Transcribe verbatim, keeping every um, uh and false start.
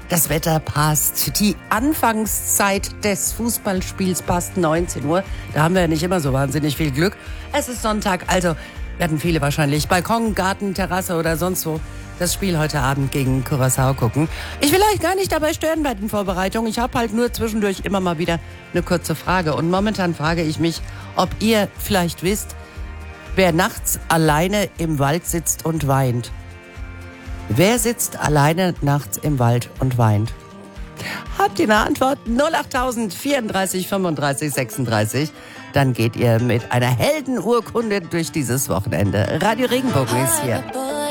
Das Wetter passt. Die Anfangszeit des Fußballspiels passt, neunzehn Uhr. Da haben wir ja nicht immer so wahnsinnig viel Glück. Es ist Sonntag, also werden viele wahrscheinlich Balkon, Garten, Terrasse oder sonst wo das Spiel heute Abend gegen Curaçao gucken. Ich will euch gar nicht dabei stören bei den Vorbereitungen. Ich habe halt nur zwischendurch immer mal wieder eine kurze Frage. Und momentan frage ich mich, ob ihr vielleicht wisst, wer nachts alleine im Wald sitzt und weint. Wer sitzt alleine nachts im Wald und weint? Habt ihr eine Antwort? null acht tausend vierunddreißig fünfunddreißig sechsunddreißig. Dann geht ihr mit einer Heldenurkunde durch dieses Wochenende. Radio Regenbogen ist hier.